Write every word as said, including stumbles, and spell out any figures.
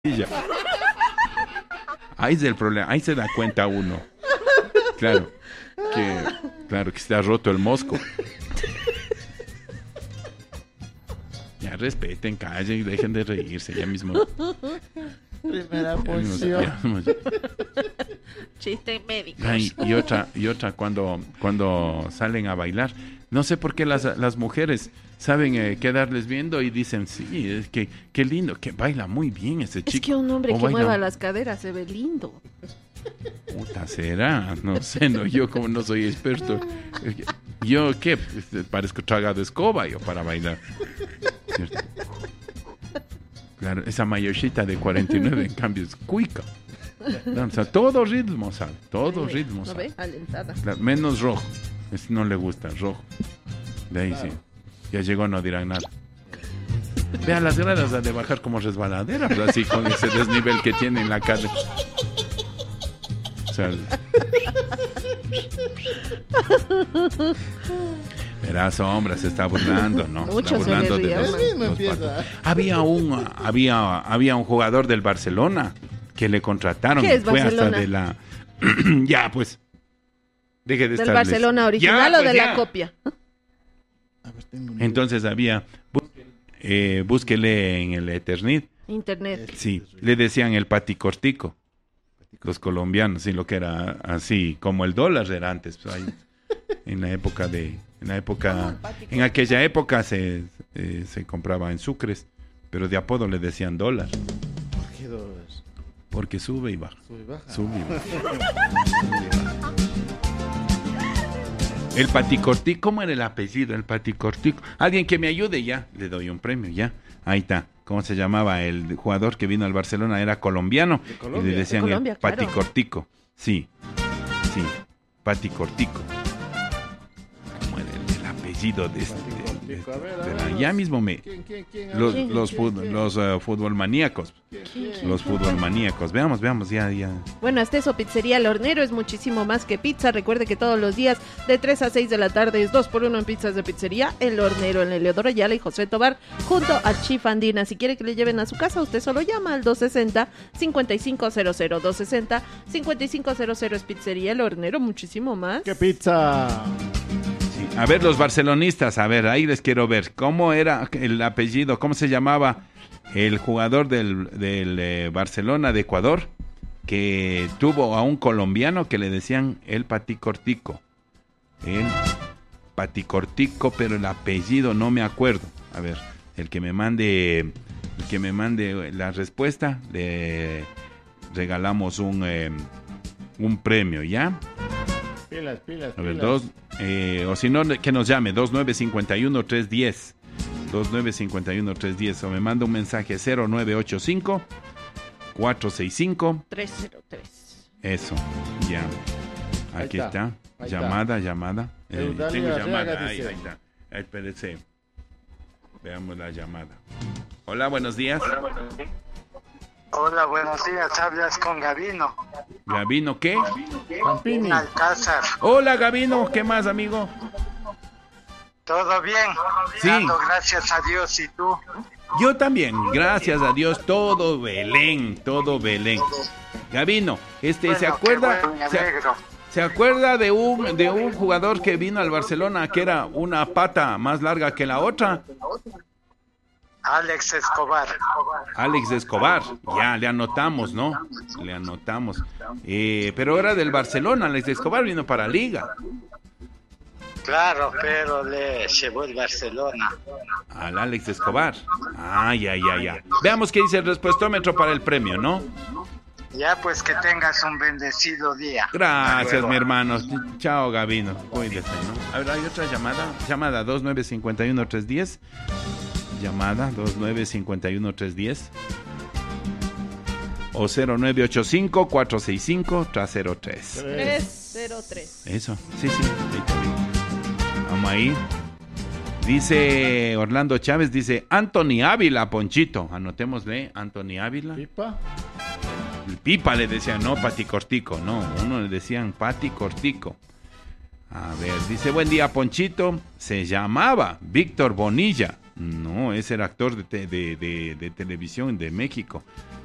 Ya. Ahí es el problema, ahí se da cuenta uno. Claro, que claro que se ha roto el mosco. Ya respeten, callen y dejen de reírse, ya mismo. Primera Ya mismo- función. ya mismo- Chiste médico. Ay, y otra, y otra cuando, cuando salen a bailar. No sé por qué las, las mujeres saben eh, quedarles viendo y dicen, sí, es que qué lindo, que baila muy bien ese chico. Es que un hombre O que baila- mueva las caderas se ve lindo. Puta, será, no sé, no, yo como no soy experto. Yo, ¿qué? Pues, parezco tragado escoba yo para bailar. ¿Cierto? Claro, esa mayorcita de cuarenta y nueve en cambio es cuica. No, o sea, todo ritmo, ¿sabe? Todo ritmo, ¿No ¿sabe? ve? Alentada. Claro, menos rojo. Ese no le gusta, rojo. De ahí sí. Ya llegó, no dirán nada. Vean las gradas ha de bajar como resbaladera, pues así con ese desnivel que tiene en la calle. O sea, verás, sombra, se está burlando, ¿no? Se Mucho está se le burlando de ríe, los, hermano. Él mismo los empieza. patos. Había un, había, había un jugador del Barcelona que le contrataron. ¿Qué es Fue hasta Barcelona? de la. Ya, pues. Deje de ¿Del estarles- Barcelona original Ya, o de pues, la ya. copia? A ver, tengo un- Entonces había. Eh, búsquele en el Eternit. Internet. Sí, le decían el paticortico. Los colombianos, sí, lo que era así, como el dólar era antes, pues, ahí, en la época de, en la época, en aquella época se, eh, se compraba en sucres, pero de apodo le decían dólar, ¿Por qué dólares? porque sube y baja, Sube y baja. sube y baja. Sube y baja. El paticortico, ¿cómo era el apellido? El paticortico. Alguien que me ayude, ya, le doy un premio, ya. Ahí está. ¿Cómo se llamaba? El jugador que vino al Barcelona era colombiano. De Y Colombia. le decían De Colombia, el claro. paticortico. Sí, sí, paticortico. ¿Cómo era el, el apellido de este? de- de- Paticortico, a ver, a de ver, la- a ver. ya mismo me... ¿Quién, quién, quién? A Los, ver, los, ¿quién, fut- quién, los eh, fútbol maníacos. quién, quién? Los fútbol maníacos. Veamos, veamos, ya, ya. Bueno, hasta eso, Pizzería El Hornero es muchísimo más que pizza. Recuerde que todos los días de tres a seis de la tarde es dos por uno en pizzas de pizzería El Hornero en Eleodoro Ayala y José Tobar junto a Chif Andina. Si quiere que le lleven a su casa, usted solo llama al dos sesenta, cincuenta y cinco cero cero. dos sesenta, cincuenta y cinco cero cero es Pizzería El Hornero, muchísimo más. ¿Qué pizza? Sí. A ver, los barcelonistas, a ver, ahí les quiero ver. ¿Cómo era el apellido? ¿Cómo se llamaba el jugador del, del eh, Barcelona de Ecuador? Que tuvo a un colombiano que le decían el paticortico. El paticortico, pero el apellido no me acuerdo. A ver, el que me mande, el que me mande la respuesta, le regalamos un, eh, un premio, ¿ya? Pilas, pilas, A ver, pilas. dos, eh, o si no, que nos llame, dos nueve cinco uno tres uno cero. dos nueve cinco uno tres uno cero. O me manda un mensaje cero nueve ocho cinco cuatro seis cinco. tres cero tres. Eso, ya. Ahí Aquí está, está. ahí Llamada, llamada. Eh, Eudalia tengo Arriaga llamada. Ahí, dice. ahí está. Ahí, espérese. Veamos la llamada. Hola, buenos días. Hola, buenos días. Hablas con Gavino, Gabino, ¿qué? Pampini. en Alcázar. Hola, Gabino. ¿Qué más, amigo? ¿Todo bien? Sí. Dando gracias a Dios. ¿Y tú? Yo también, gracias a Dios, todo Belén, todo Belén. Gabino, este, ¿se Bueno, acuerda? qué bueno, me se, alegro. se acuerda de un de un jugador que vino al Barcelona que era una pata más larga que la otra? Alex Escobar. Alex Escobar, ya le anotamos, ¿no? Le anotamos. Eh, pero era del Barcelona, Alex Escobar vino para Liga. Claro, pero le llevó el Barcelona. Al Alex Escobar. Ah, ya, ya, ya. Veamos qué dice el respuestómetro para el premio, ¿no? Ya pues que tengas un bendecido día. Gracias, Hasta luego. mi hermano. Chao, Gabino. Cuídese, ¿no? A ver, hay otra llamada. Llamada dos nueve cinco uno tres uno cero. Llamada dos nueve cinco uno tres uno cero. O cero nueve ocho cinco cuatro seis cinco tres cero tres. tres cero tres. Eso, sí, sí. Ahí también. Vamos ahí. Dice Orlando Chávez, dice Anthony Ávila, Ponchito. Anotémosle, Anthony Ávila. Pipa. El Pipa le decían, no, Pati Cortico, no, uno le decían Pati Cortico. A ver, dice, buen día, Ponchito, se llamaba Víctor Bonilla. No, ese era actor de, te- de, de, de televisión de México.